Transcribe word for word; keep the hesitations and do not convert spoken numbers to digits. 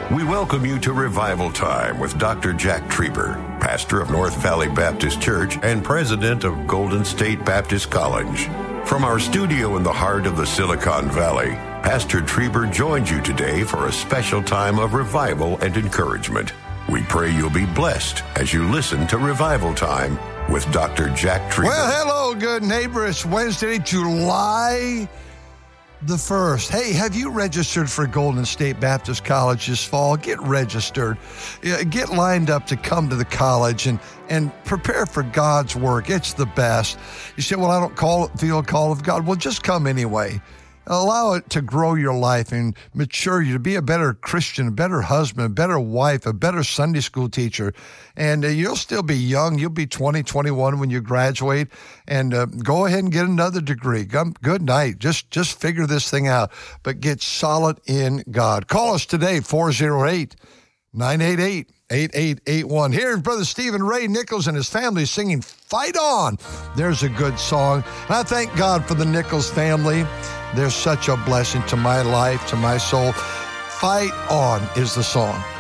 We welcome you to Revival Time with Doctor Jack Trieber, pastor of North Valley Baptist Church and president of Golden State Baptist College. From our studio in the heart of the Silicon Valley, Pastor Trieber joins you today for a special time of revival and encouragement. We pray you'll be blessed as you listen to Revival Time with Doctor Jack Trieber. Well, hello, good neighbor. It's Wednesday, July the first. Hey, have you registered for Golden State Baptist College this fall? Get registered. Get lined up to come to the college and, and prepare for God's work. It's the best. You say, well, I don't call feel a call of God. Well, just come anyway. Allow it to grow your life and mature you to be a better Christian, a better husband, a better wife, a better Sunday school teacher. And uh, you'll still be young. You'll be twenty, twenty-one when you graduate. And uh, go ahead and get another degree. Good night. Just, just figure this thing out. But get solid in God. Call us today, four oh eight, nine eight eight, eight eight eight one. Here's Brother Stephen Ray Nichols and his family singing Fight On. There's a good song. And I thank God for the Nichols family. They're such a blessing to my life, to my soul. Fight On is the song.